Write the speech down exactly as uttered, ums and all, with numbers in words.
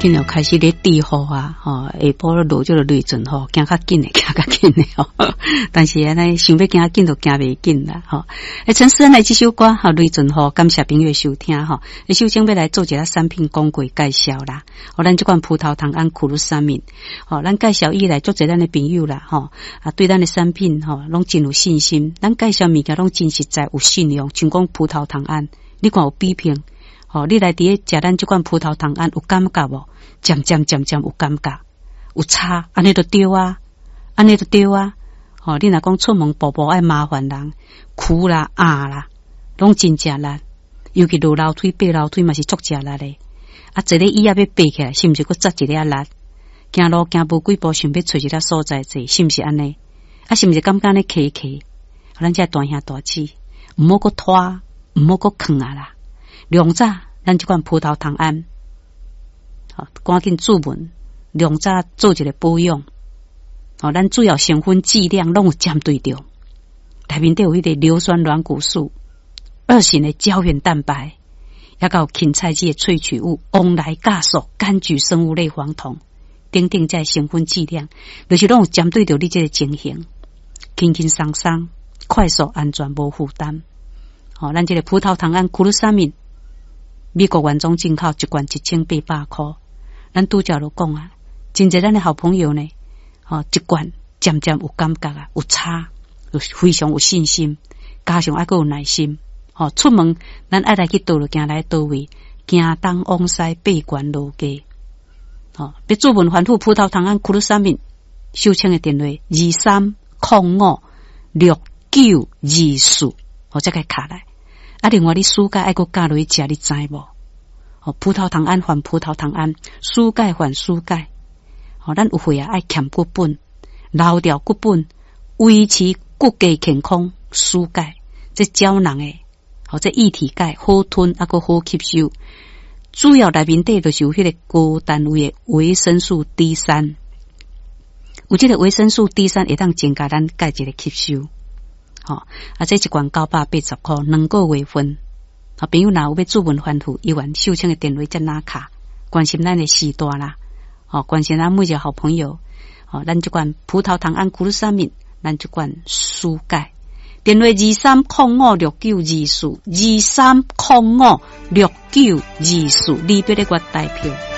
紧要开始咧低雨啊，吼，下晡落就落雷阵吼，行较紧诶，行较紧诶吼。但是安尼想要行紧就行袂紧啦，吼。诶，陈思安来这首歌吼，雷阵雨，感谢朋友收听吼。诶，首先要来做一下产品广告介绍啦。吼，咱这款葡萄糖胺苦鲁沙敏，吼，咱介绍以来做侪咱诶朋友啦，吼，啊，对咱诶产品吼，拢真有信心。咱介绍物件拢真实在有信用，像讲葡萄糖胺，你看有比拼。吼、哦，你来伫咧食咱即款葡萄糖胺有感觉无？渐渐渐渐有感觉，有差，安尼就对啊，安尼就对啊。吼、哦，你若讲出门步步爱麻烦人，苦啦、压啦，拢真食力。尤其落楼梯、爬楼梯嘛是足食力咧。啊，一个椅仔要爬起来，是毋是佫扎一粒力？行路行无几步，想要找一粒所在坐，是毋是安尼？啊，是毋是感觉咧骑骑？咱这大兄大姊，毋好佫拖，毋好佫囥啊啦。量早，咱这款葡萄糖胺，好，赶紧注文，量早做一个保养。好，咱主要成分剂量拢有针对着，内面都有迄个硫酸软骨素、二型的胶原蛋白，也有芹菜汁的萃取物、翁来酵素、柑橘生物类黄酮，等等在成分剂量，就是拢有针对着你这个情形，轻轻松松、快速、安全、无负担。好，咱这个葡萄糖胺苦鲁沙敏。美国原装进口一罐一千八百块，咱拄则就讲啊，真侪咱的好朋友呢，吼一罐渐渐有感觉啊，有差，有非常有信心，加上还佫有耐心，吼出门咱爱来去倒就行来倒位，行东往西爬悬落低，吼要注文反复葡萄糖胺苦鲁沙敏，收听的电话二三零五六九二四，我再给卡来。啊，另外你暑假爱佫加落去食，你知无？哦，葡萄糖胺换葡萄糖胺，暑钙换暑钙。哦，咱有血啊爱欠骨本，留掉骨本，维持骨骼健康。暑钙，这胶囊诶，哦，这液体钙好吞，啊佫好吸收。主要内面底就是有迄个高单位诶维生素 D 三，有这个维生素 D 三会当增加咱钙质诶吸收。好、哦，啊，这一罐九百八十块，两个月份。啊，朋友若有要注文反复，伊愿收听的电话再拿卡，关心咱的时段啦，哦，关心咱每一个好朋友，哦，咱这罐葡萄糖胺苦鲁沙敏，咱这罐舒钙，电话二三零五六九二四，二三零五六九二四，里边的我代票。